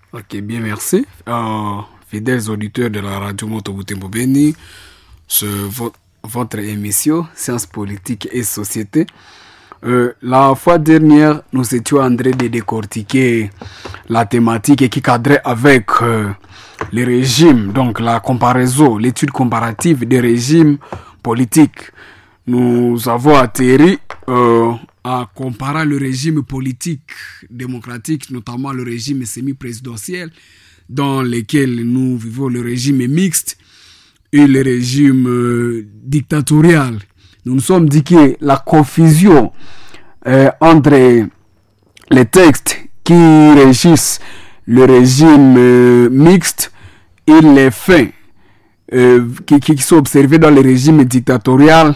Ok, bien, merci. Fidèles auditeurs de la radio Motobutembo Beni, votre émission Sciences politiques et société. La fois dernière, nous étions en train de décortiquer la thématique qui cadrait avec les régimes, donc la comparaison, l'étude comparative des régimes politiques. Nous avons atterri à comparer le régime politique démocratique, notamment le régime semi-présidentiel, dans lequel nous vivons le régime mixte et le régime dictatorial. Nous nous sommes dit que la confusion entre les textes qui régissent le régime mixte et les faits qui sont observés dans le régime dictatorial,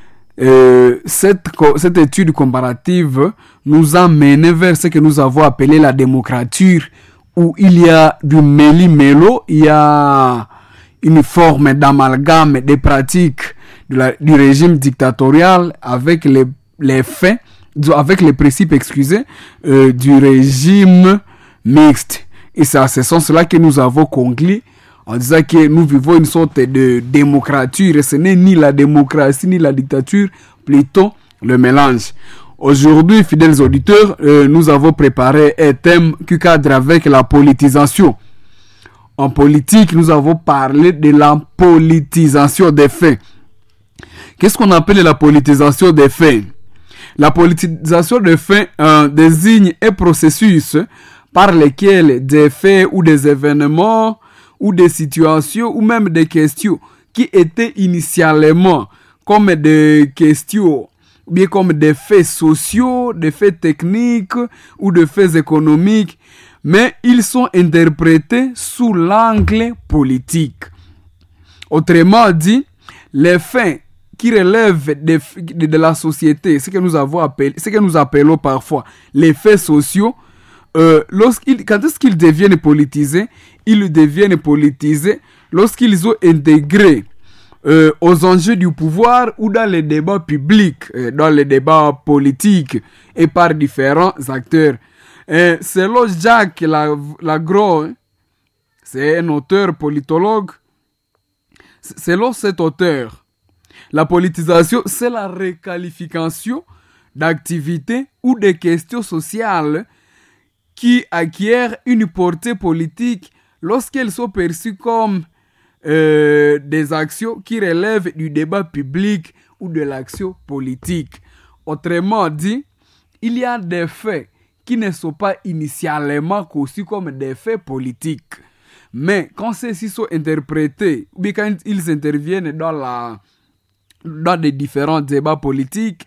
cette étude comparative nous a mené vers ce que nous avons appelé la démocrature, où il y a du méli-mélo, il y a une forme d'amalgame des pratiques du régime dictatorial avec les faits, avec les principes, du régime mixte. Et c'est à ce sens-là que nous avons conclu en disant que nous vivons une sorte de démocrature, et ce n'est ni la démocratie ni la dictature, plutôt le mélange. Aujourd'hui, fidèles auditeurs, nous avons préparé un thème qui cadre avec la politisation. En politique, nous avons parlé de la politisation des faits. Qu'est-ce qu'on appelle la politisation des faits? La politisation des faits désigne un processus par lequel des faits ou des événements ou des situations ou même des questions qui étaient initialement comme des questions, ou bien comme des faits sociaux, des faits techniques ou des faits économiques, mais ils sont interprétés sous l'angle politique. Autrement dit, les faits qui relèvent de la société, ce que nous appelons parfois les faits sociaux, quand est-ce qu'ils deviennent politisés? Ils deviennent politisés lorsqu'ils ont intégré aux enjeux du pouvoir ou dans les débats publics, dans les débats politiques et par différents acteurs. Selon Jacques Lagros, c'est un auteur politologue, selon cet auteur, la politisation, c'est la requalification d'activités ou de questions sociales qui acquièrent une portée politique lorsqu'elles sont perçues comme des actions qui relèvent du débat public ou de l'action politique. Autrement dit, il y a des faits qui ne sont pas initialement conçus comme des faits politiques. Mais quand ceux-ci sont interprétés, ou bien quand ils interviennent dans des différents débats politiques,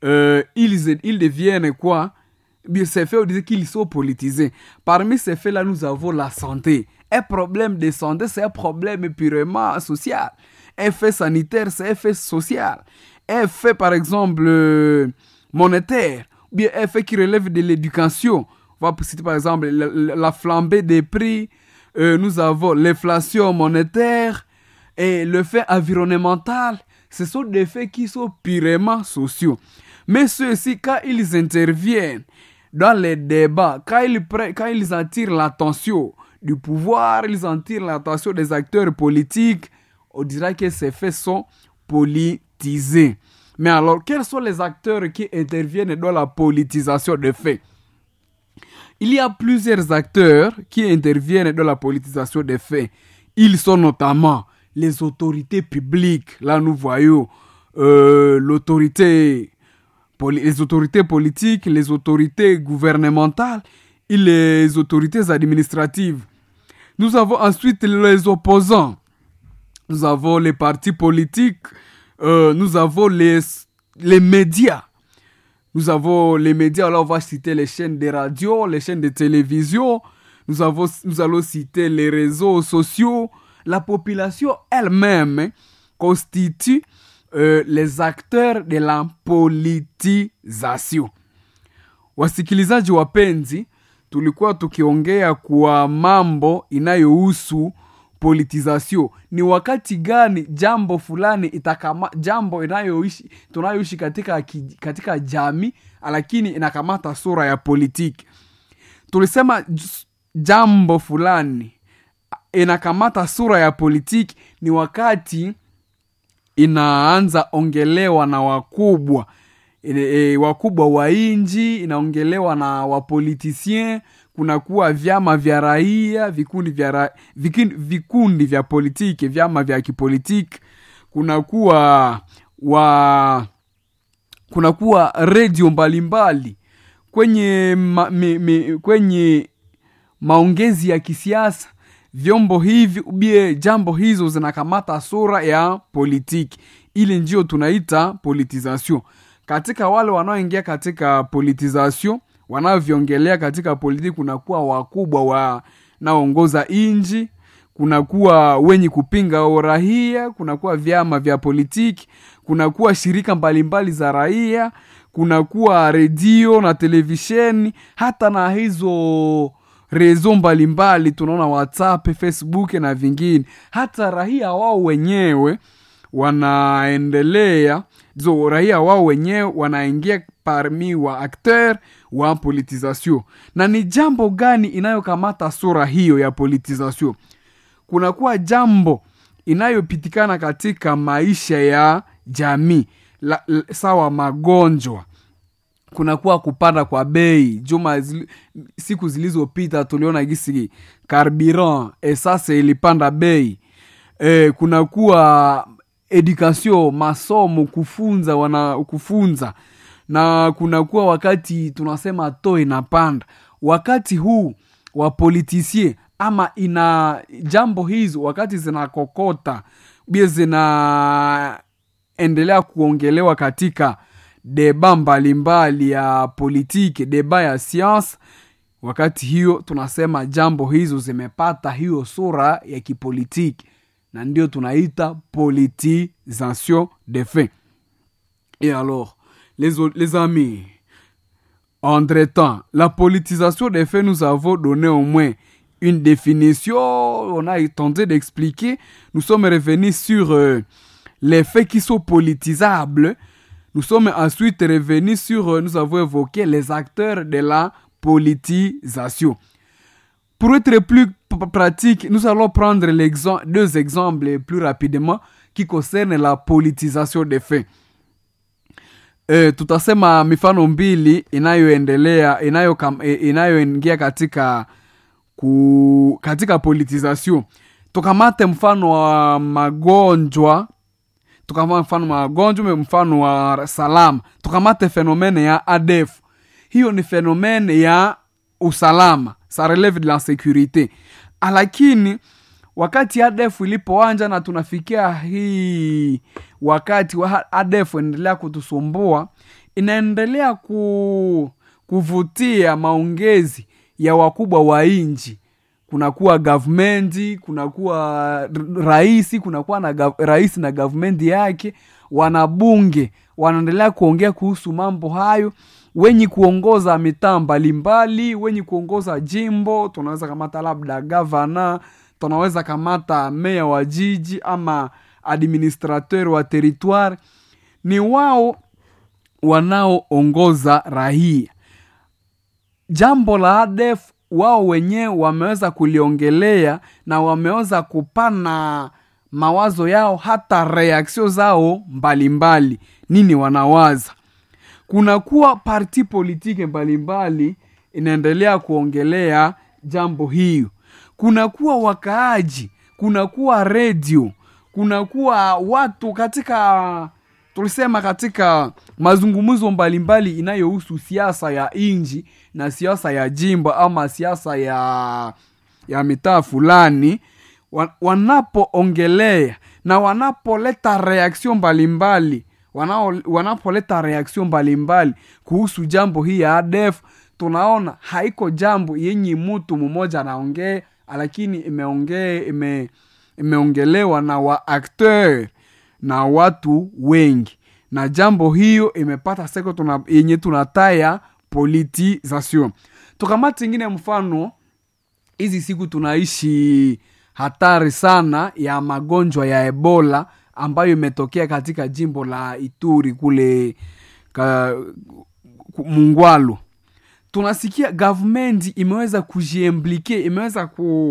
ils deviennent quoi? Bien, ces faits, on dit qu'ils sont politisés. Parmi ces faits-là, nous avons la santé. Un problème de santé, c'est un problème purement social. Un fait sanitaire, c'est un fait social. Un fait, par exemple, monétaire, ou bien un fait qui relève de l'éducation. On va citer, par exemple, la flambée des prix. Nous avons l'inflation monétaire et le fait environnemental. Ce sont des faits qui sont purement sociaux. Mais ceux-ci, quand ils interviennent dans les débats, quand ils attirent l'attention du pouvoir, ils attirent l'attention des acteurs politiques, on dira que ces faits sont politisés. Mais alors, quels sont les acteurs qui interviennent dans la politisation des faits? Il y a plusieurs acteurs qui interviennent dans la politisation des faits. Ils sont notamment les autorités publiques. Là, nous voyons les autorités politiques, les autorités gouvernementales et les autorités administratives. Nous avons ensuite les opposants. Nous avons les partis politiques. Nous avons les médias. Nous avons les médias, là on va citer les chaînes de radio, les chaînes de télévision. Nous allons citer les réseaux sociaux. La population elle-même constitue les acteurs de la politisation. Wasikilizaji wapenzi, tulikuwa tukiongea kwa mambo inayohusu politisation. Ni wakati gani jambo fulani jambo tunayoishi katika jamii, lakini inakamata sura ya politiki. Tulisema jambo fulani inakamata sura ya politiki ni wakati inaanza ongelewa na wakubwa wakubwa wa inji, inaongelewa na wapolitisien, kunakuwa vyama vya raia, vikundi vya politiki, vyama vya kipolitiki, kunakuwa radio mbalimbali kwenye maongezi ya kisiasa. Vyombo hivi ubie jambo hizo zinakamata sura ya politiki. Ile ndio tunaita politisation. Katika wale wanaoingia katika politisation, wanaoviongelea katika politiki, kunakuwa wakubwa wanaoongoza inji, kunakuwa wenye kupinga urahia, kunakuwa vyama vya politiki, kunakuwa shirika mbalimbali za raia, kunakuwa redio na televisheni, hata na hizo rezo mbalimbali tunaona WhatsApp, Facebook na vingine. Hata raia wao wenyewe wanaendelea, raia wao wenyewe wanaingia parmi wa acteur wa politisation. Na ni jambo gani inayokamata sura hiyo ya politisation? Kunakuwa jambo inayopitikana katika maisha ya jamii, sawa magonjwa. Kunakuwa kupanda kwa bei. Siku zilizopita tuliona gisi carburant essence ilipanda bei. Kunakuwa education, masomo, kufunza. Na kunakuwa wakati tunasema to inapanda. Wakati huu wa politisie ama jambo hizo wakati zinakokota, bia zinaendelea kuongelewa katika deba mbalimbali ya politiki, deba ya science, wakati hiyo tunasema jambo hizo zimepata hiyo sura ya kipolitiki, na ndio tunaita politisation de fait. Et alors, les amis, entre-temps, la politisation des faits, nous avons donné au moins une définition, on a tenté d'expliquer, nous sommes revenus sur les faits qui sont politisables. Nous sommes ensuite revenus sur, nous avons évoqué les acteurs de la politisation. Pour être plus pratique, nous allons prendre deux exemples plus rapidement qui concernent la politisation des faits. Tutasema mifano mbili inayoingia katika politisation. Tukamate mfano wa magonjwa, mfano wa salama. Tukamate fenomene ya ADF. Hiyo ni fenomene ya usalama, ça relève de la sécurité. Lakini wakati ADF ilipoanza na tunafikia hii wakati wa ADF endelea kutusumbua, inaendelea kuvutia maongezi ya wakubwa wa inji. Kunakuwa government, kunakuwa rais, kunakuwa na rais na government yake, wanabunge wanaendelea kuongea kuhusu mambo hayo. Wenye kuongoza mitaa mbalimbali, wenye kuongoza jimbo, tunaweza kamata labda governor, tunaweza kamata meya wa jiji ama administrateur wa territoire, ni wao wanaoongoza raia. Jambo la ADF wao wenyewe wameweza kuliongelea na wameweza kupana mawazo yao, hata reaction zao mbalimbali. Nini wanawaza? Kunakuwa parti politike mbalimbali inaendelea kuongelea jambo hiyo. Kunakuwa wakaaji, kunakuwa radio, kunakuwa watu katika mazungumzo mbalimbali inayohusu siasa ya inji na siasa ya jimbo ama siasa ya mitaa fulani. Wanapoongelea na wanapoleta reaction mbalimbali, wanapoleta reaction mbalimbali kuhusu jambo hii ya ADF, tunaona haiko jambo yenye mtu mmoja anaongea, lakini imeongelewa na wa acteur na watu wengi, na jambo hiyo imepata seko yenye tunataya politisation. Tukamata ingine mfano, hizi siku tunaishi hatari sana ya magonjwa ya Ebola ambayo imetokea katika jimbo la Ituri kule Mungwalu. tunasikia government imeweza kujiimplike, imeweza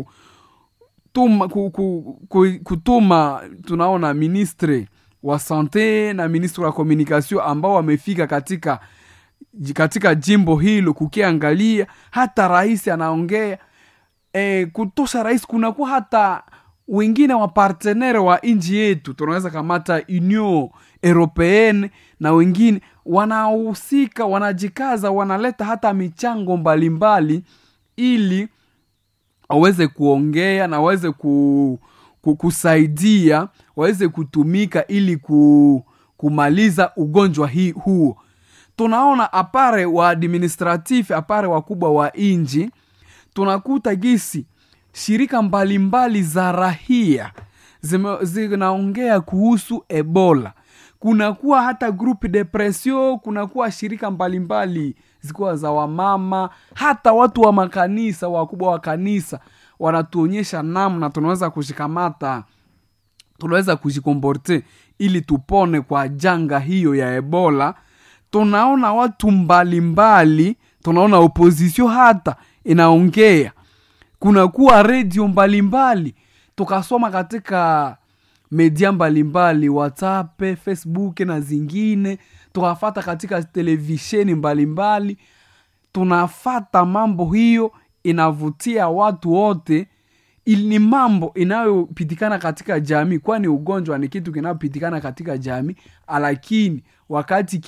kutuma tunaona ministre wa sante na ministre wa communication ambao wamefika katika jimbo hilo kukiangalia. Hata rais anaongea kutosha rais. Kunakuwa hata wengine wa partenaire wa nchi yetu, tunaweza kamata Union Européenne na wengine wanahusika, wanajikaza, wanaleta hata michango mbalimbali ili waweze kuongea na waweze kusaidia, waweze kutumika ili kumaliza ugonjwa huo. Tunaona apare wa administratif, apare wakubwa wa inji, tunakuta gisi shirika mbalimbali za rahia zinaongea kuhusu Ebola. Kunakuwa hata groupe de pression, kunakuwa shirika mbalimbali zikuwa za wamama, hata watu wa makanisa, wakubwa wa kanisa wanatuonyesha namna tunaweza kushikamata, tunaweza kujikomporte ili tupone kwa janga hiyo ya Ebola. Tunaona watu mbalimbali, tunaona opposition hata inaongea. Kunakuwa radio mbalimbali, tukasoma katika media mbalimbali, WhatsApp, Facebook na zingine, tukafata katika televisheni mbalimbali. Tunafata mambo hiyo, inavutia watu wote. Ni mambo inayopitikana katika jamii, kwani ugonjwa ni kitu kinayopitikana katika jamii. Lakini wakati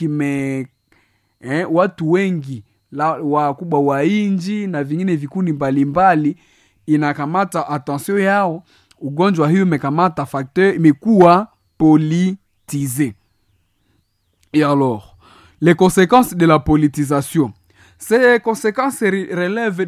watu wengi wakubwa wa inji na vingine vikundi mbalimbali inakamata attention yao, ugonjwa hiyo imekamata facteur, imekuwa politisé. Et alors, les conséquences de la politisation. Ces conséquences relèvent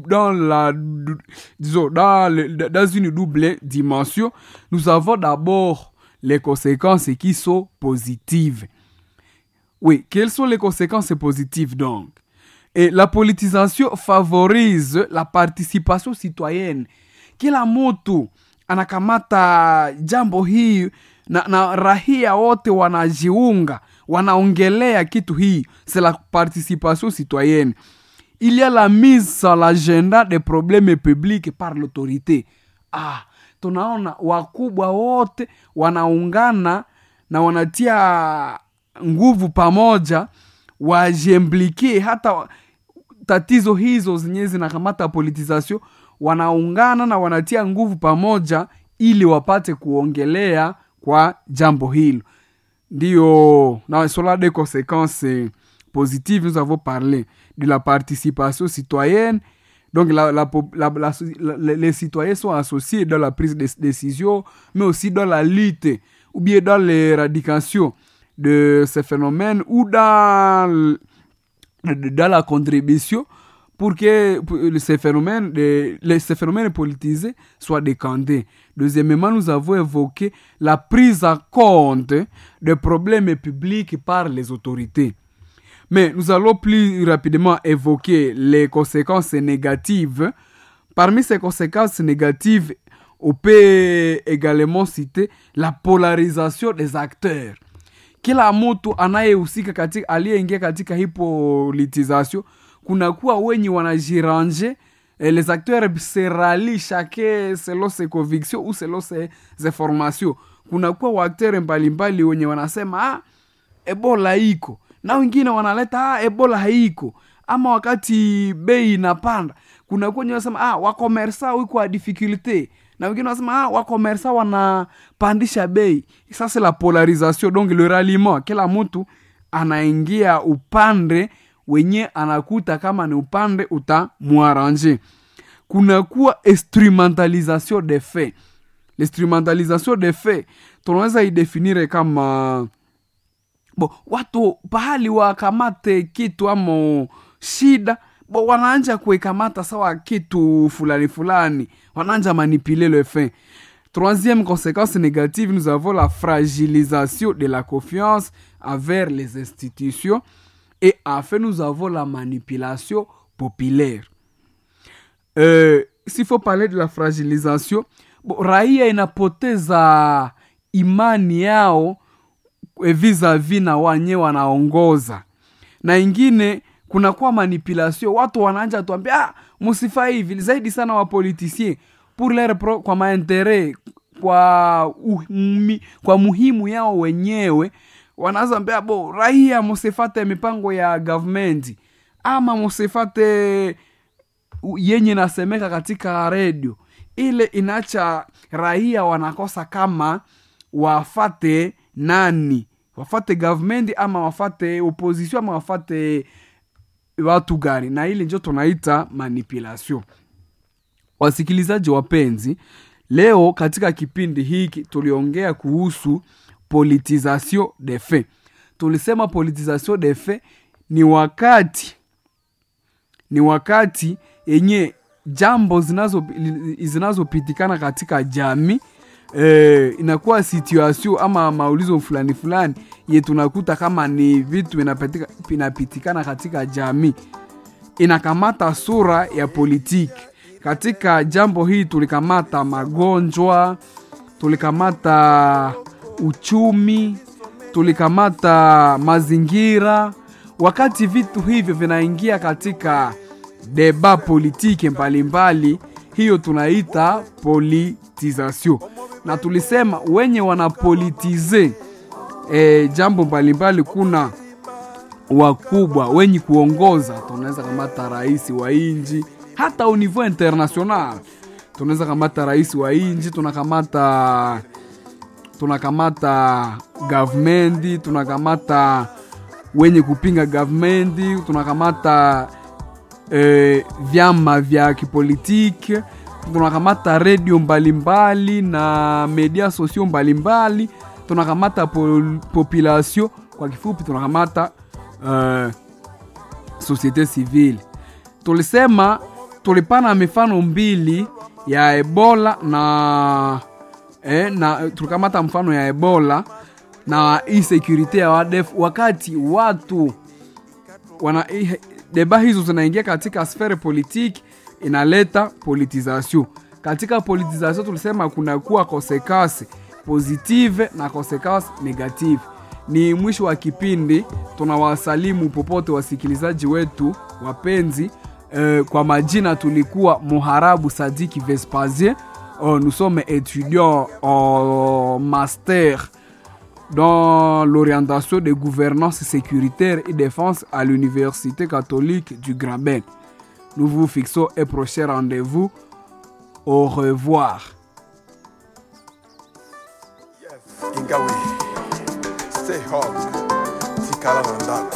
dans une double dimension. Nous avons d'abord les conséquences qui sont positives. Oui, quelles sont les conséquences positives donc? Et la politisation favorise la participation citoyenne. Kila mtu anakamata jambo hii na rahia wote wanajiunga, wanaongelea kitu hii. C'est la participation citoyenne. Il y a la mise sur l'agenda des problèmes publics par l'autorité. Tunaona wakubwa wote wanaungana na wanatia nguvu pamoja, wajiimplike. Hata tatizo hizo zenye zinakamata politisation, wanaungana na wanatia nguvu pamoja ili wapate kuongelea kwa jambo hilo. Ndio, na cela des conséquences positives, nous avons parlé de la participation citoyenne. Donc les citoyens sont associés dans la prise de décision, mais aussi dans la lutte ou bien dans l'éradication de ces phénomènes, ou dans la contribution pour que ces phénomènes politisés soient décantés. Deuxièmement, nous avons évoqué la prise en compte des problèmes publics par les autorités. Mais nous allons plus rapidement évoquer les conséquences négatives. Parmi ces conséquences négatives, on peut également citer la polarisation des acteurs. Kila mtu anayehusika katika, aliyeingia katika hii politisation, kunakuwa wenye wanajiranje, les acteurs se rallient chacun selon ses convictions ou selon ses informations. Kunakuwa waacteurs mbalimbali wenye wanasema Ebola iko, na wengine wanaleta Ebola haiko. Ama wakati bei inapanda, kunakuwa wenye wanasema wakomersa wiko a difficulté, na wengine wanasema wakomersa wanapandisha bei. Sasa la polarisation, donc le ralliement, kila mtu anaingia upande wenye anakuta kama ni upande utamuaranje. Kunakuwa instrumentalisation des faits. L'instrumentalisation des faits tunaweza idefinire kama watu pahali wakamate kitu ama shida, wanaanja kuikamata sawa kitu fulani fulani, wanaanja manipuler le fait. Troisième conséquence négative, nous avons la fragilisation de la confiance envers les institutions. Et enfin, nous avons la manipulation populaire. S'il faut parler de la fragilisation, raia inapoteza imani yao vis-à-vis na wanye wanaongoza. Na ingine kuna kuwa manipulation, watu wanaanza tuambia msifai hivi, zaidi sana wa politiciens pour leur kwa maintérêt, kwa muhimu yao wenyewe, wanaanza mbea raia msifate mipango ya government, ama msifate yenye nasemeka katika radio. Ile inacha raia wanakosa kama wafate nani, wafate government ama wafate opposition ama wafate watu gani, na ile ndio tunaita manipulation. Wasikilizaji wapenzi, leo katika kipindi hiki tuliongea kuhusu politisation des faits. Tulisema politisation des faits ni wakati yenye jambo zinazopitikana katika jamii, inakuwa situation ama maulizo fulani ye tunakuta kama ni vitu vinapitikana katika jamii, inakamata sura ya politiki. Katika jambo hii tulikamata magonjwa, tulikamata uchumi, tulikamata mazingira. Wakati vitu hivyo vinaingia katika deba politiki mbalimbali, hiyo tunaita politisation. Na tulisema wenye wanapolitize jambo mbalimbali, kuna wakubwa wenye kuongoza, tunaweza kamata rais wa inji, hata au niveau international tunaweza kamata rais wa inji, tunakamata government, tunakamata wenye kupinga government, tunakamata vyama vya kipolitiki, tunakamata radio mbalimbali na media sosio mbalimbali, tunakamata population, kwa kifupi tunakamata societe civile. Tulisema tulipana mifano mbili ya Ebola na tulikamata mfano ya Ebola na insecurity ya ADF. Wakati watu deba hizo zinaingia katika sfere politiki, inaleta politisation. Katika politisation tulisema kuna kuwa consequences positive na consequences negative. Ni mwisho wa kipindi, tunawasalimu popote wasikilizaji wetu wapenzi. Kwa majina tulikuwa Muharabu Sadiki Vespasien. Nous sommes étudiants en master dans l'orientation de gouvernance sécuritaire et défense à l'Université catholique du Graben. Nous vous fixons un prochain rendez-vous. Au revoir. Yes, Ingawi, stay home. Tikala Mandala.